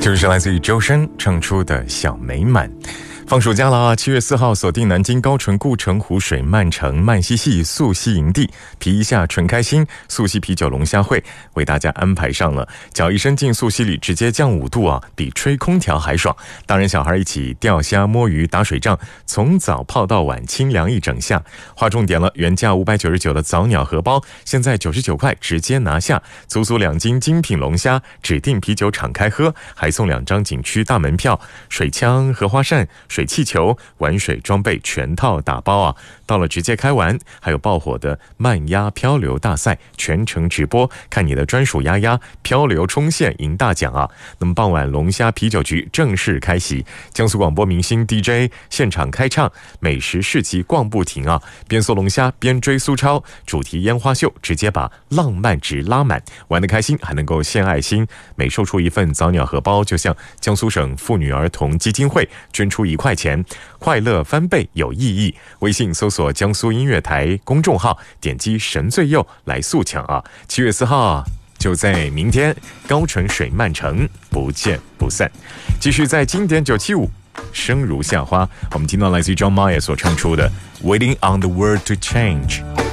这是来自于周深唱出的《小美满》。放暑假了啊！7月4号，锁定南京高淳顾城湖水漫城漫嬉戏溯溪营地，皮一下纯开心溯溪啤酒龙虾会为大家安排上了，脚一伸进溯溪里，直接降5度啊，比吹空调还爽。大人小孩一起钓虾、摸鱼、打水仗，从早泡到晚，清凉一整夏。划重点了，原价599的早鸟荷包，现在99块直接拿下，足足2斤精品龙虾，指定啤酒敞开喝，还送2张景区大门票，水枪、荷花扇、水气球、玩水装备全套打包啊！到了直接开玩，还有爆火的慢鸭漂流大赛，全程直播，看你的专属鸭鸭漂流冲线赢大奖啊！那么傍晚龙虾啤酒局正式开席，江苏广播明星 DJ 现场开唱，美食市集逛不停啊！边搜龙虾边追苏超，主题烟花秀直接把浪漫值拉满，玩得开心还能够献爱心，每售出一份早鸟荷包，就向江苏省妇女儿童基金会捐出1块钱，快乐翻倍有意义。微信搜索江苏音乐台公众号，点击神最右来速抢啊！7月4号就在明天，高淳水漫城不见不散。继续在经典975生如夏花，我们听到来自于 John Mayer 所唱出的 Waiting on the World to Change。